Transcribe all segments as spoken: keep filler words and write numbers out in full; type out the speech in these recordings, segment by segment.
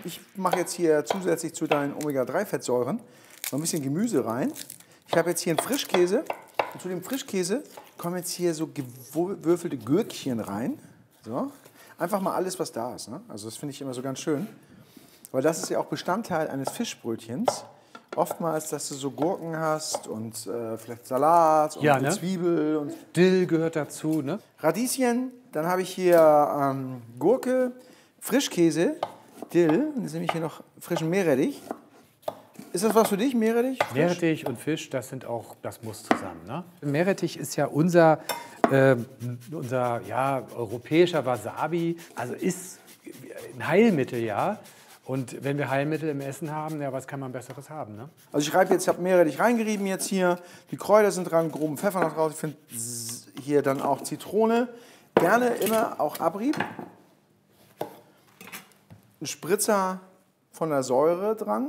ich mache jetzt hier zusätzlich zu deinen Omega drei Fettsäuren noch ein bisschen Gemüse rein. Ich habe jetzt hier einen Frischkäse. Und zu dem Frischkäse kommen jetzt hier so gewürfelte Gürkchen rein. So. Einfach mal alles, was da ist. Ne? Also das finde ich immer so ganz schön. Weil das ist ja auch Bestandteil eines Fischbrötchens. Oftmals, dass du so Gurken hast und äh, vielleicht Salat und ja, eine ne? Zwiebel. Und Dill gehört dazu, ne? Radieschen, dann habe ich hier ähm, Gurke, Frischkäse, Dill. Und jetzt nehme ich hier noch frischen Meerrettich. Ist das was für dich, Meerrettich? Frisch? Meerrettich und Fisch, das sind auch, das muss zusammen. Ne? Meerrettich ist ja unser, äh, unser ja, europäischer Wasabi, also ist ein Heilmittel, ja. Und wenn wir Heilmittel im Essen haben, ja, was kann man Besseres haben, ne? Also ich reibe jetzt, ich habe Meerrettich reingerieben jetzt hier, die Kräuter sind dran, groben Pfeffer noch drauf, ich finde hier dann auch Zitrone, gerne immer auch Abrieb. Ein Spritzer von der Säure dran.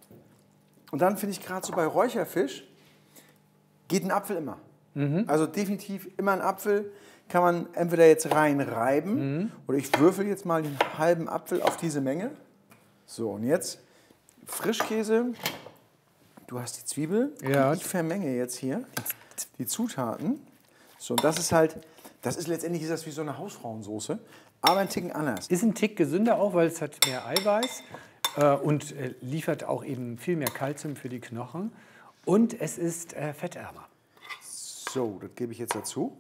Und dann finde ich gerade so bei Räucherfisch, geht ein Apfel immer. Mhm. Also definitiv immer ein Apfel. Kann man entweder jetzt rein reiben mhm. oder ich würfel jetzt mal den halben Apfel auf diese Menge. So, und jetzt Frischkäse. Du hast die Zwiebel. Ja. Ich vermenge jetzt hier die Zutaten. So, und das ist halt, das ist letztendlich ist das wie so eine Hausfrauensoße, aber ein Ticken anders. Ist ein Tick gesünder auch, weil es hat mehr Eiweiß. Und äh, liefert auch eben viel mehr Kalzium für die Knochen. Und es ist äh, fettärmer. So, das gebe ich jetzt dazu.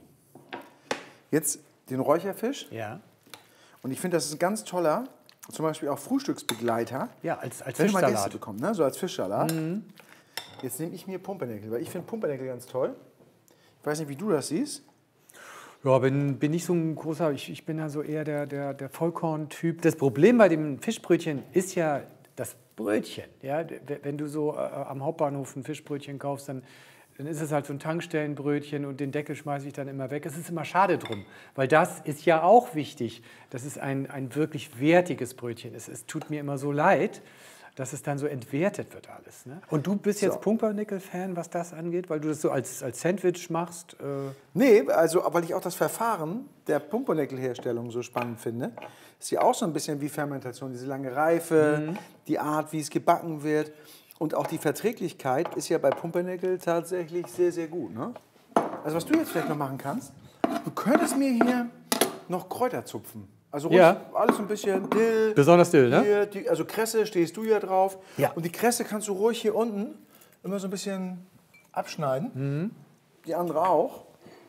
Jetzt den Räucherfisch. Ja. Und ich finde, das ist ein ganz toller, zum Beispiel auch Frühstücksbegleiter. Ja, als, als wenn man Fischsalat. Gäste bekommt, ne? So als Fischsalat. Mhm. Jetzt nehme ich mir Pumpernickel, weil ich finde Pumpernickel ganz toll. Ich weiß nicht, wie du das siehst. Ja, bin, bin nicht so ein großer, ich, ich bin ja so eher der, der, der Vollkorn-Typ. Das Problem bei dem Fischbrötchen ist ja das Brötchen. Ja? Wenn du so äh, am Hauptbahnhof ein Fischbrötchen kaufst, dann, dann ist es halt so ein Tankstellenbrötchen und den Deckel schmeiße ich dann immer weg. Es ist immer schade drum, weil das ist ja auch wichtig, dass es ein, ein wirklich wertiges Brötchen ist. Es tut mir immer so leid, dass es dann so entwertet wird alles. Ne? Und du bist jetzt so. Pumpernickel-Fan, was das angeht, weil du das so als, als Sandwich machst? Äh Nee, also weil ich auch das Verfahren der Pumpernickel-Herstellung so spannend finde. Ist ja auch so ein bisschen wie Fermentation, diese lange Reife, mhm. die Art, wie es gebacken wird. Und auch die Verträglichkeit ist ja bei Pumpernickel tatsächlich sehr, sehr gut. Ne? Also was du jetzt vielleicht noch machen kannst, du könntest mir hier noch Kräuter zupfen. Also ruhig ja. alles ein bisschen Dill. Besonders Dill, ne? Hier, die, also Kresse stehst du ja drauf. Ja. Und die Kresse kannst du ruhig hier unten immer so ein bisschen abschneiden. Mhm. Die andere auch.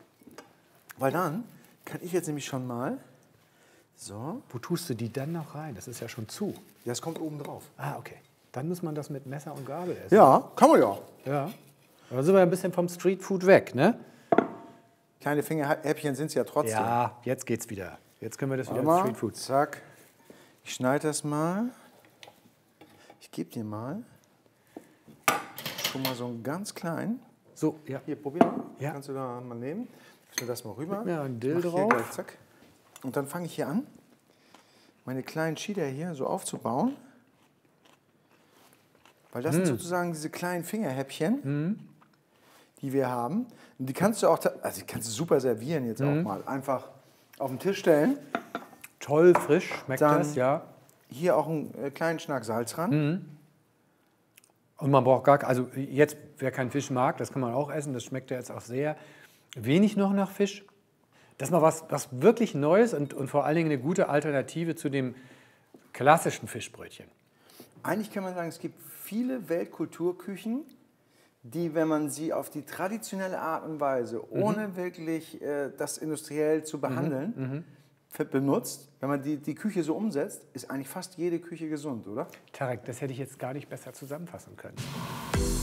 Weil dann kann ich jetzt nämlich schon mal so. Wo tust du die dann noch rein? Das ist ja schon zu. Ja, es kommt oben drauf. Ah, okay. Dann muss man das mit Messer und Gabel essen. Ja, kann man ja. Ja. Aber dann sind wir ein bisschen vom Streetfood weg, ne? Kleine Fingerhäppchen sind es ja trotzdem. Ja, jetzt geht's wieder. Jetzt können wir das wieder als Streetfood. Zack. Ich schneide das mal. Ich gebe dir mal schon mal so einen ganz kleinen. So, ja. Hier, probier mal. Ja. Kannst du da mal nehmen? Ich stelle das mal rüber. Ja, ein Dill Mach drauf. Hier gleich, zack. Und dann fange ich hier an, meine kleinen Cheddar hier so aufzubauen. Weil das mm. sind sozusagen diese kleinen Fingerhäppchen, mm. die wir haben. Und die kannst du auch, also die kannst du super servieren jetzt mm. auch mal. Einfach auf den Tisch stellen. Toll, frisch schmeckt dann das, ja. Hier auch einen äh, kleinen Schnack Salz ran. Mm. Und man braucht gar, also jetzt, wer keinen Fisch mag, das kann man auch essen. Das schmeckt ja jetzt auch sehr wenig noch nach Fisch. Das ist mal was, was wirklich Neues und, und vor allen Dingen eine gute Alternative zu dem klassischen Fischbrötchen. Eigentlich kann man sagen, es gibt viele Weltkulturküchen, die, wenn man sie auf die traditionelle Art und Weise, ohne mhm. wirklich äh, das industriell zu behandeln, mhm. Mhm. benutzt. Wenn man die, die Küche so umsetzt, ist eigentlich fast jede Küche gesund, oder? Tarek, das hätte ich jetzt gar nicht besser zusammenfassen können.